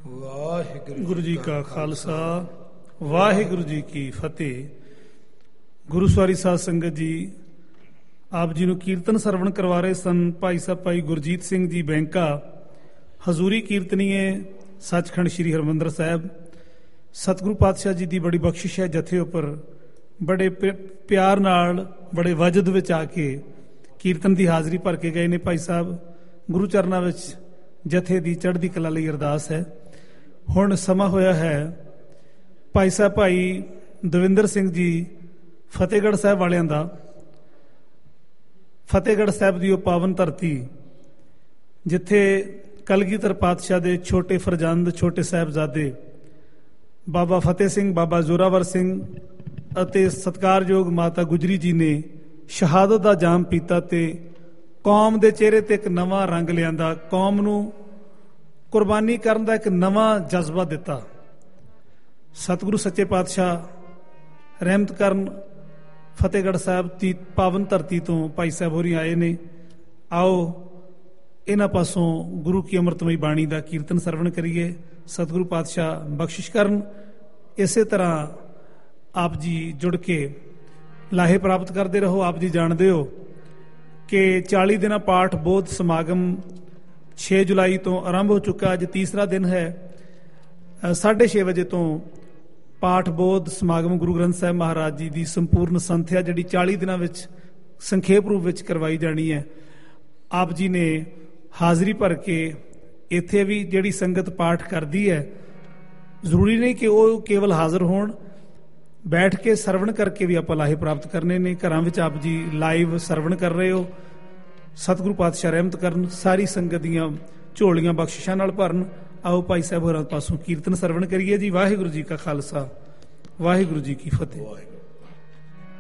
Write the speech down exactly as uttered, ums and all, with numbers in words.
ਵਾਹਿਗੁਰੂ ਜੀ ਕਾ ਖਾਲਸਾ ਵਾਹਿਗੁਰੂ ਜੀ ਕੀ ਫਤਿਹ। ਗੁਰੂ ਸਵਾਰੀ ਸਾਧ ਸੰਗਤ ਜੀ, ਆਪ ਜੀ ਨੂੰ ਕੀਰਤਨ ਸਰਵਣ ਕਰਵਾ ਰਹੇ ਸਨ ਭਾਈ ਸਾਹਿਬ ਭਾਈ ਗੁਰਜੀਤ ਸਿੰਘ ਜੀ ਬੈਂਕਾ, ਹਜ਼ੂਰੀ ਕੀਰਤਨੀਏ ਸੱਚਖੰਡ ਸ੍ਰੀ ਹਰਿਮੰਦਰ ਸਾਹਿਬ। ਸਤਿਗੁਰੂ ਪਾਤਸ਼ਾਹ ਜੀ ਦੀ ਬੜੀ ਬਖਸ਼ਿਸ਼ ਹੈ, ਜਥੇ ਉੱਪਰ ਬੜੇ ਪਿਆਰ ਨਾਲ ਬੜੇ ਵਜਦ ਵਿੱਚ ਆ ਕੇ ਕੀਰਤਨ ਦੀ ਹਾਜ਼ਰੀ ਭਰ ਕੇ ਗਏ ਨੇ। ਭਾਈ ਸਾਹਿਬ ਗੁਰੂ ਚਰਨਾਂ ਵਿੱਚ ਜਥੇ ਦੀ ਚੜ੍ਹਦੀ ਕਲਾ ਲਈ ਅਰਦਾਸ ਹੈ। ਹੁਣ ਸਮਾਂ ਹੋਇਆ ਹੈ ਭਾਈ ਸਾਹਿਬ ਭਾਈ ਦਵਿੰਦਰ ਸਿੰਘ ਜੀ ਫਤਿਹਗੜ੍ਹ ਸਾਹਿਬ ਵਾਲਿਆਂ ਦਾ। ਫਤਿਹਗੜ੍ਹ ਸਾਹਿਬ ਦੀ ਉਹ ਪਾਵਨ ਧਰਤੀ ਜਿੱਥੇ ਕਲਗੀਧਰ ਪਾਤਸ਼ਾਹ ਦੇ ਛੋਟੇ ਫਰਜ਼ੰਦ ਛੋਟੇ ਸਾਹਿਬਜ਼ਾਦੇ ਬਾਬਾ ਫਤਿਹ ਸਿੰਘ, ਬਾਬਾ ਜ਼ੋਰਾਵਰ ਸਿੰਘ ਅਤੇ ਸਤਿਕਾਰਯੋਗ ਮਾਤਾ ਗੁਜਰੀ ਜੀ ਨੇ ਸ਼ਹਾਦਤ ਦਾ ਜਾਮ ਪੀਤਾ ਤੇ ਕੌਮ ਦੇ ਚਿਹਰੇ ਤੇ ਇੱਕ ਨਵਾਂ ਰੰਗ ਲਿਆਂਦਾ, ਕੌਮ ਨੂੰ ਕੁਰਬਾਨੀ ਕਰਨ ਦਾ ਇੱਕ ਨਵਾਂ ਜਜ਼ਬਾ ਦਿੱਤਾ। ਸਤਿਗੁਰੂ ਸੱਚੇ ਪਾਤਸ਼ਾਹ ਰਹਿਮਤ ਕਰਨ ਫਤਿਹਗੜ੍ਹ ਸਾਹਿਬ ਦੀ ਪਾਵਨ ਧਰਤੀ ਤੋਂ ਭਾਈ ਸਾਹਿਬ ਹੋਰੀ ਆਏ ਨੇ। ਆਓ ਇਹਨਾਂ ਪਾਸੋਂ ਗੁਰੂ ਕੀ ਅੰਮ੍ਰਿਤਮਈ ਬਾਣੀ ਦਾ ਕੀਰਤਨ ਸਰਵਣ ਕਰੀਏ। ਸਤਿਗੁਰੂ ਪਾਤਸ਼ਾਹ ਬਖਸ਼ਿਸ਼ ਕਰਨ। ਇਸੇ ਤਰ੍ਹਾਂ ਆਪ ਜੀ ਜੁੜ ਕੇ ਲਾਹੇ ਪ੍ਰਾਪਤ ਕਰਦੇ ਰਹੋ। ਆਪ ਜੀ ਜਾਣਦੇ ਹੋ ਕਿ ਚਾਲੀ ਦਿਨਾਂ ਪਾਠ ਬੋਧ ਸਮਾਗਮ ਛੇ ਜੁਲਾਈ ਤੋਂ ਆਰੰਭ ਹੋ ਚੁੱਕਾ। ਅੱਜ ਤੀਸਰਾ ਦਿਨ ਹੈ। ਸਾਢੇ ਛੇ ਵਜੇ ਤੋਂ ਪਾਠ ਬੋਧ ਸਮਾਗਮ ਗੁਰੂ ਗ੍ਰੰਥ ਸਾਹਿਬ ਮਹਾਰਾਜ ਜੀ ਦੀ ਸੰਪੂਰਨ ਸੰਥਿਆ ਜਿਹੜੀ ਚਾਲੀ ਦਿਨਾਂ ਵਿੱਚ ਸੰਖੇਪ ਰੂਪ ਵਿੱਚ ਕਰਵਾਈ ਜਾਣੀ ਹੈ। ਆਪ ਜੀ ਨੇ ਹਾਜ਼ਰੀ ਭਰ ਕੇ ਇੱਥੇ ਵੀ ਜਿਹੜੀ ਸੰਗਤ ਪਾਠ ਕਰਦੀ ਹੈ, ਜ਼ਰੂਰੀ ਨਹੀਂ ਕਿ ਉਹ ਕੇਵਲ ਹਾਜ਼ਰ ਹੋਣ, ਬੈਠ ਕੇ ਸਰਵਣ ਕਰਕੇ ਵੀ ਆਪਾਂ ਲਾਹੇ ਪ੍ਰਾਪਤ ਕਰਨੇ ਨੇ। ਘਰਾਂ ਵਿੱਚ ਆਪ ਜੀ ਲਾਈਵ ਸਰਵਣ ਕਰ ਰਹੇ ਹੋ। ਸਤਿਗੁਰੂ ਪਾਤਸ਼ਾਹ ਰਹਿਮਤ ਕਰਨ, ਸਾਰੀ ਸੰਗਤ ਦੀਆਂ ਝੋਲੀਆਂ ਬਖਸ਼ਿਸ਼ਾਂ ਨਾਲ ਭਰਨ। ਆਓ ਭਾਈ ਸਾਹਿਬ ਹੋਰਾਂ ਪਾਸੋਂ ਕੀਰਤਨ ਸਰਵਣ ਕਰੀਏ ਜੀ। ਵਾਹਿਗੁਰੂ ਜੀ ਕਾ ਖਾਲਸਾ ਵਾਹਿਗੁਰੂ ਜੀ ਕੀ ਫਤਿਹ।